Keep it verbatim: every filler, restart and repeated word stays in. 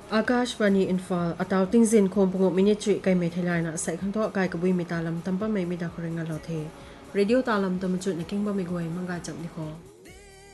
อากาศวานีอินฟาลอัตาวติงซินคมพงมินิทรีไกเมทลายนะใส่ขันโตไกกบุยมิตาลัมตัมปะไม่มิดาคริงาลอเทเรดิโอตาลัมตมจุดในกิ้งบะมิกวยมังกาจับนิโค